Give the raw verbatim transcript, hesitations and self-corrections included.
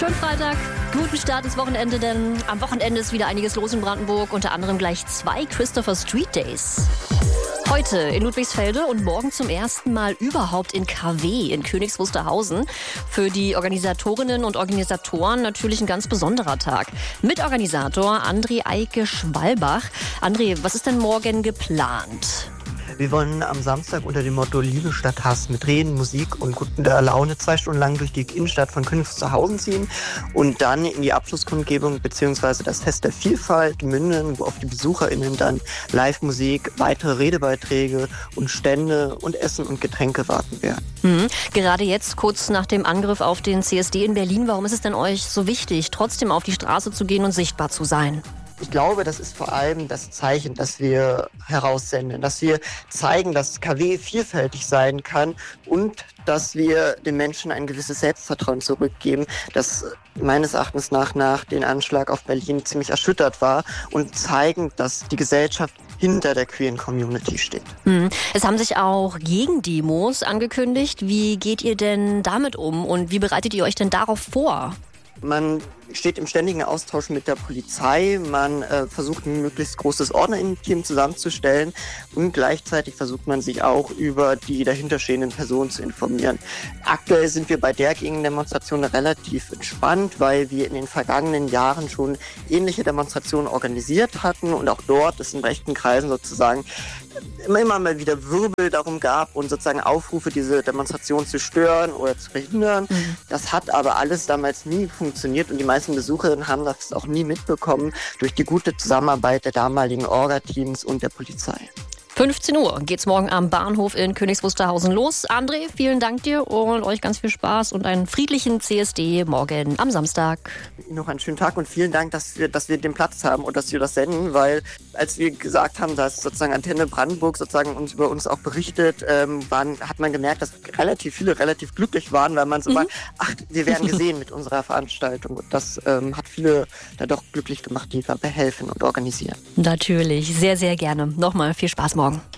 Schönen Freitag, guten Start ins Wochenende, denn am Wochenende ist wieder einiges los in Brandenburg, unter anderem gleich zwei Christopher Street Days. Heute in Ludwigsfelde und morgen zum ersten Mal überhaupt in K W in Königs Wusterhausen. Für die Organisatorinnen und Organisatoren natürlich ein ganz besonderer Tag. Mitorganisator André Eike-Schwalbach. André, was ist denn morgen geplant? Wir wollen am Samstag unter dem Motto Liebe statt Hass mit Reden, Musik und guter Laune zwei Stunden lang durch die Innenstadt von Königs Wusterhausen ziehen und dann in die Abschlusskundgebung bzw. das Fest der Vielfalt münden, wo auf die BesucherInnen dann Live-Musik, weitere Redebeiträge und Stände und Essen und Getränke warten werden. Mhm. Gerade jetzt, kurz nach dem Angriff auf den C S D in Berlin, warum ist es denn euch so wichtig, trotzdem auf die Straße zu gehen und sichtbar zu sein? Ich glaube, das ist vor allem das Zeichen, das wir heraussenden, dass wir zeigen, dass K W vielfältig sein kann und dass wir den Menschen ein gewisses Selbstvertrauen zurückgeben, das meines Erachtens nach nach dem Anschlag auf Berlin ziemlich erschüttert war und zeigen, dass die Gesellschaft hinter der queeren Community steht. Mhm. Es haben sich auch Gegendemos angekündigt. Wie geht ihr denn damit um und wie bereitet ihr euch denn darauf vor? Man steht im ständigen Austausch mit der Polizei, man äh, versucht ein möglichst großes Ordnerinnen-Team zusammenzustellen und gleichzeitig versucht man sich auch über die dahinterstehenden Personen zu informieren. Aktuell sind wir bei der Gegendemonstration relativ entspannt, weil wir in den vergangenen Jahren schon ähnliche Demonstrationen organisiert hatten und auch dort es in rechten Kreisen sozusagen immer, immer mal wieder Wirbel darum gab und sozusagen Aufrufe, diese Demonstration zu stören oder zu verhindern. Mhm. Das hat aber alles damals nie funktioniert und die meisten Besucherinnen haben das auch nie mitbekommen durch die gute Zusammenarbeit der damaligen Orga-Teams und der Polizei. fünfzehn Uhr geht's morgen am Bahnhof in Königs Wusterhausen los. André, vielen Dank dir und euch ganz viel Spaß und einen friedlichen C S D morgen am Samstag. Noch einen schönen Tag und vielen Dank, dass wir, dass wir den Platz haben und dass wir das senden, weil als wir gesagt haben, dass sozusagen Antenne Brandenburg sozusagen uns über uns auch berichtet, ähm, waren, hat man gemerkt, dass relativ viele relativ glücklich waren, weil man so mhm. war, ach, wir werden gesehen mit unserer Veranstaltung. Und das ähm, hat viele da doch glücklich gemacht, die dabei helfen und organisieren. Natürlich, sehr, sehr gerne. Nochmal viel Spaß morgen.